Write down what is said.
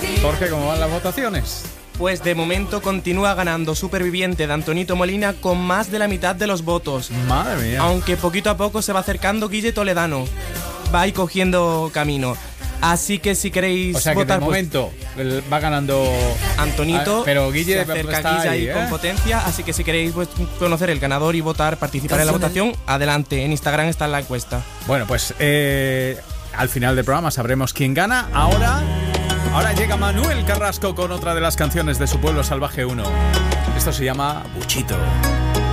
Jorge, ¿cómo van las votaciones? Pues de momento continúa ganando Superviviente de Antonito Molina con más de la mitad de los votos. Madre mía. Aunque poquito a poco se va acercando Guille Toledano. Va ahí cogiendo camino. Así que si queréis O sea que votar, de momento va ganando Antonito, pero Guille se acerca está Guille ahí, ahí con potencia. Así que si queréis conocer el ganador y votar, participar en la votación, adelante. En Instagram está la encuesta. Bueno, pues al final del programa sabremos quién gana. Ahora llega Manuel Carrasco con otra de las canciones de Su Pueblo Salvaje 1. Esto se llama Buchito.